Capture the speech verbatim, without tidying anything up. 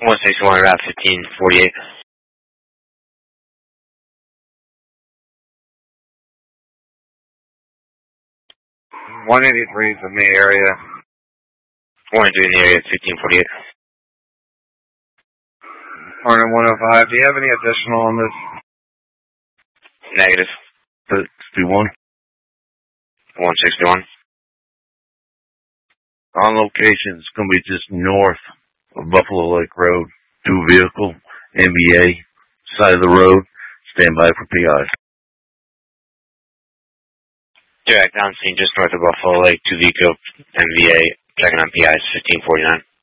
one sixty-one, Route fifteen forty-eight. one eighty-three is in the area. one eighty-three in the area, fifteen forty-eight. Morning one oh five, do you have any additional on this? Negative. sixty-one. one sixty-one. On location, it's going to be just north of Buffalo Lake Road. Two vehicle, N B A, side of the road. Stand by for P I. Direct on scene just north of Buffalo Lake, two vehicle, N V A, checking on P I fifteen forty-nine.